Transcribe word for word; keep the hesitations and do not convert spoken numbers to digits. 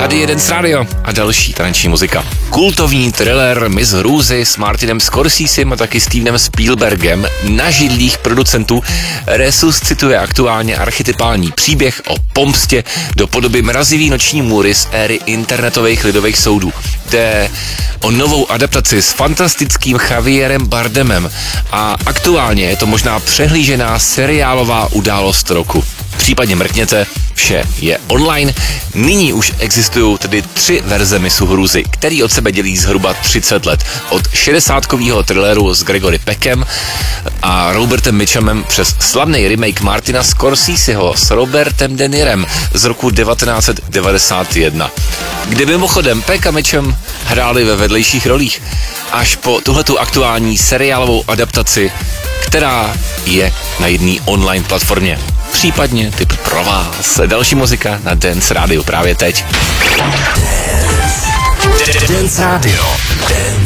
Tady je Dance Radio a další taneční muzika. Kultovní thriller Miss Hrůzy s Martinem Scorsesem a taky Stevenem Spielbergem na židlích producentů resuscituje aktuálně archetypální příběh o pomstě do podoby mrazivý noční můry z éry internetových lidových soudů. Jde o novou adaptaci s fantastickým Javierem Bardemem a aktuálně je to možná přehlížená seriálová událost roku. Případně mrkněte, vše je online. Nyní už existují tedy tři verze Missu Hrůzy, který od sebe dělí zhruba třicet let. Od šedesátkového thrilleru s Gregory Peckem a Robertem Mitchumem přes slavný remake Martina Scorseseho s Robertem De Nirem z roku devatenáct set devadesát jedna, kde mimochodem Peck a Mitchum hráli ve vedlejších rolích, až po tuhletu aktuální seriálovou adaptaci, která je na jedné online platformě. Případně tip pro vás. Další muzika na Dance Radio právě teď. Dance Radio. Dance